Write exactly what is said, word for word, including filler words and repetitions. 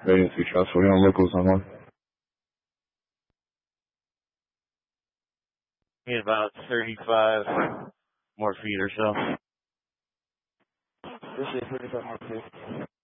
Agency Trustful. You on locals on one? Need about thirty-five more feet or so. This is thirty-five more feet.